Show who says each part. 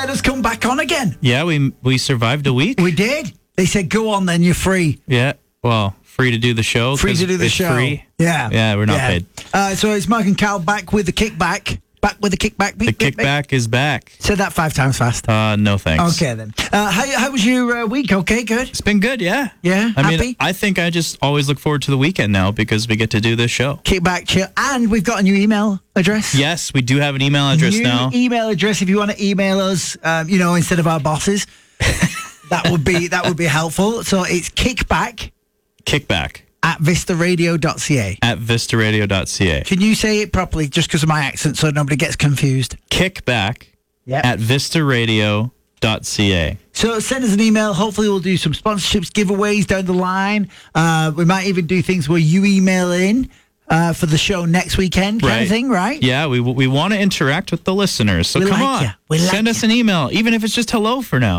Speaker 1: let us come back on again.
Speaker 2: Yeah, we survived a week.
Speaker 1: We did. They said, go on then, you're free.
Speaker 2: Yeah, well, free to do the show.
Speaker 1: Free to do the show.
Speaker 2: Free.
Speaker 1: Yeah.
Speaker 2: Yeah, we're not paid.
Speaker 1: So it's Mark and Cal back with the kickback. Back with the kickback.
Speaker 2: The kickback is back.
Speaker 1: Said that 5 times fast.
Speaker 2: No thanks.
Speaker 1: Okay then. How was your week? Okay, good.
Speaker 2: It's been good, yeah.
Speaker 1: Yeah,
Speaker 2: I
Speaker 1: happy?
Speaker 2: mean, I think I just always look forward to the weekend now because we get to do this show.
Speaker 1: Kickback, chill. And we've got a new email address.
Speaker 2: Yes, we do have an email address now.
Speaker 1: Email address if you want to email us, instead of our bosses. that would be helpful. So it's kickback at vistaradio.ca.
Speaker 2: At vistaradio.ca.
Speaker 1: Can you say it properly just because of my accent so nobody gets confused?
Speaker 2: Kickback at vistaradio.ca.
Speaker 1: So send us an email. Hopefully we'll do some sponsorships, giveaways down the line. We might even do things where you email in for the show next weekend kind of thing, right?
Speaker 2: Yeah, we want to interact with the listeners. So come on.
Speaker 1: We like
Speaker 2: Send us an email, even if it's just hello for now.